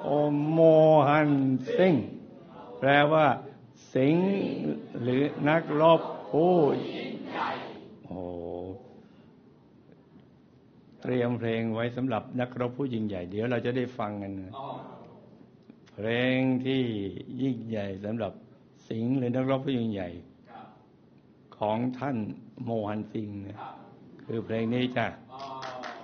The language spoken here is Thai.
โมฮันซิงแปลว่าสิงห์หรือนักรบผู้โอ้เตรียมเพลงไว้สำหรับนักรบผู้ยิ่งใหญ่เดี๋ยวเราจะได้ฟังกันเพลงที่ยิ่งใหญ่สำหรับสิงห์หรือนักรบผู้ยิ่งใหญ่ของท่านโมฮันซิงคือเพลงนี้จ้ะ